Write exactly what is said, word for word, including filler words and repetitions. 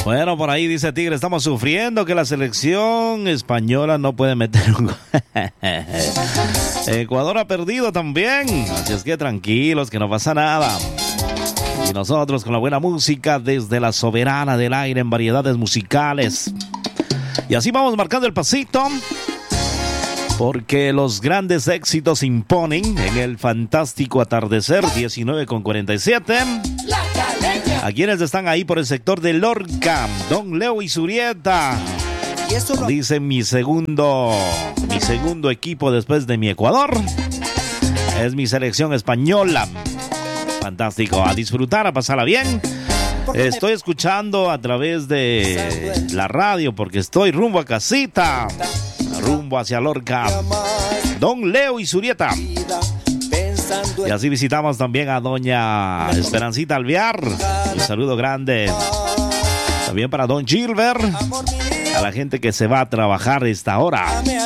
Bueno, por ahí dice Tigre, estamos sufriendo que la selección española no puede meter un gol. Ecuador ha perdido también, así es que tranquilos, que no pasa nada. Y nosotros con la buena música desde la soberana del aire en variedades musicales. Y así vamos marcando el pasito, porque los grandes éxitos se imponen en el fantástico atardecer, diecinueve con cuarenta y siete. A quienes están ahí por el sector de Lorca, Don Leo y Surieta. Dice mi segundo, mi segundo equipo después de mi Ecuador es mi selección española. Fantástico, a disfrutar, a pasarla bien. Estoy escuchando a través de la radio porque estoy rumbo a casita, rumbo hacia Lorca. Don Leo y Surieta. Y así visitamos también a doña Esperancita Alvear. Un saludo grande. También para don Gilbert. A la gente que se va a trabajar esta hora.